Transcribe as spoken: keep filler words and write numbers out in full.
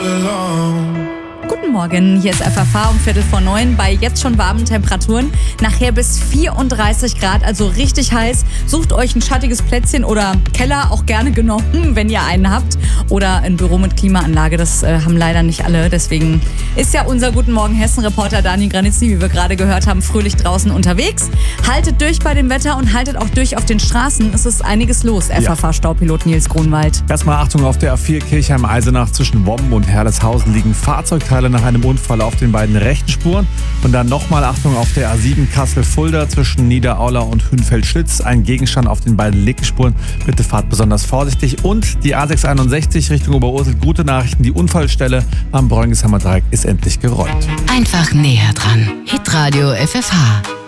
Guten Morgen, hier ist F F H um Viertel vor neun bei jetzt schon warmen Temperaturen. Nachher bis vierunddreißig Grad, also richtig heiß. Sucht euch ein schattiges Plätzchen oder Keller, auch gerne genommen, wenn ihr einen habt. Oder ein Büro mit Klimaanlage, das äh, haben leider nicht alle. Deswegen ist ja unser Guten Morgen Hessen-Reporter Daniel Granitzny, wie wir gerade gehört haben, fröhlich draußen unterwegs. Haltet durch bei dem Wetter und haltet auch durch auf den Straßen. Es ist einiges los, F F H-Staupilot Nils Grunwald. Erstmal Achtung auf der A vier Kirchheim-Eisenach zwischen Wommen und Herleshausen liegen Fahrzeugteile nach einem Unfall auf den beiden rechten Spuren. Und dann nochmal Achtung auf der A sieben Kassel-Fulda zwischen Niederaula und Hünfeld-Schlitz. Ein Gegenstand auf den beiden linken Spuren. Bitte fahrt besonders vorsichtig. Und die A sechshunderteinundsechzig Richtung Oberursel. Gute Nachrichten, die Unfallstelle am Bräunisheimer Dreieck ist endlich geräumt. Einfach näher dran. Hitradio F F H.